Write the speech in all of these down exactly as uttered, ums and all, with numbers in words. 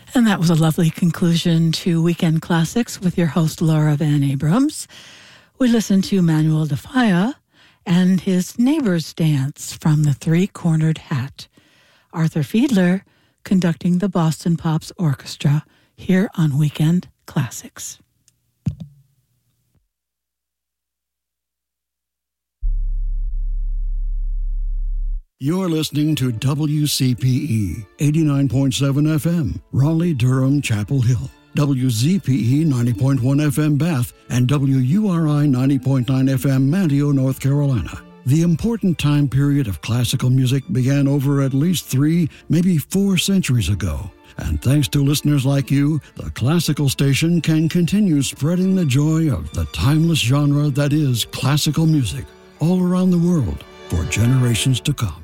And that was a lovely conclusion to Weekend Classics with your host, Laura Van Abrams. We listened to Manuel de Falla and his Neighbor's Dance from the Three-Cornered Hat. Arthur Fiedler conducting the Boston Pops Orchestra here on Weekend Classics. You're listening to W C P E eighty-nine point seven F M, Raleigh, Durham, Chapel Hill, W Z P E ninety point one F M, Bath, and W U R I ninety point nine F M, Manteo, North Carolina. The important time period of classical music began over at least three, maybe four centuries ago. And thanks to listeners like you, the classical station can continue spreading the joy of the timeless genre that is classical music all around the world for generations to come.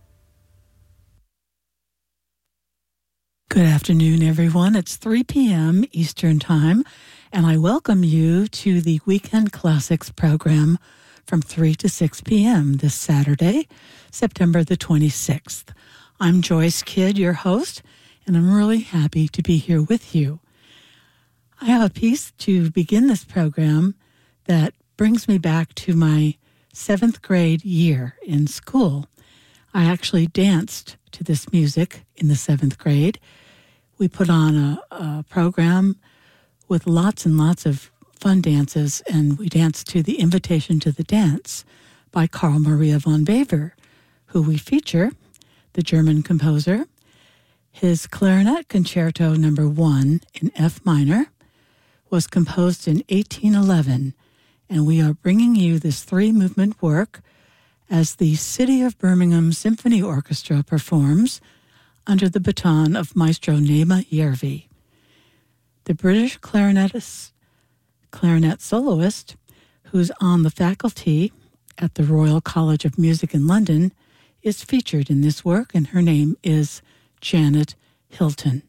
Good afternoon, everyone. It's three p.m. Eastern Time, and I welcome you to the Weekend Classics program from three to six p.m. this Saturday, September the twenty-sixth. I'm Joyce Kidd, your host, and I'm really happy to be here with you. I have a piece to begin this program that brings me back to my seventh grade year in school. I actually danced to this music in the seventh grade. We put on a, a program with lots and lots of fun dances, and we danced to the Invitation to the Dance by Carl Maria von Weber, who we feature, the German composer. His Clarinet Concerto Number One in F minor was composed in eighteen eleven, and we are bringing you this three-movement work as the City of Birmingham Symphony Orchestra performs under the baton of Maestro Nema Järvi. The British clarinetist, clarinet soloist, who's on the faculty at the Royal College of Music in London, is featured in this work, and her name is Janet Hilton.